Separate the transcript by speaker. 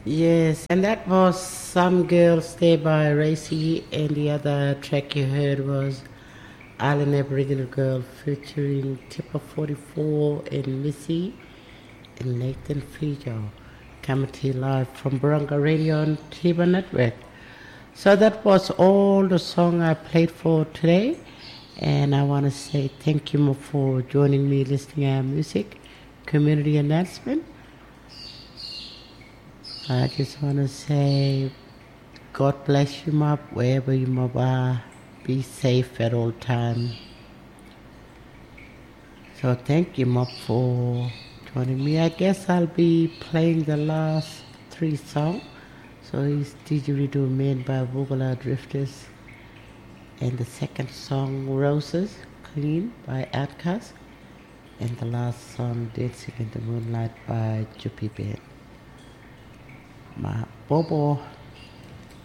Speaker 1: Yes, and that was Some Girls Stay by Racy, and the other track you heard was Island Aboriginal Girl featuring Tipper 44 and Missy and Nathan Fijo, coming to you live from Barunga Radio and Tiba Network. So that was all the song I played for today, and I want to say thank you for joining me listening to our music community announcement. I just want to say God bless you, Mop, wherever you Mop are. Be safe at all times. So thank you, Mop, for joining me. I guess I'll be playing the last three songs. So it's Didgeridoo Man by Vogala Drifters. And the second song, Roses, Clean by Outcast. And the last song, Dancing in the Moonlight by Juppie Band. Ma Bobo.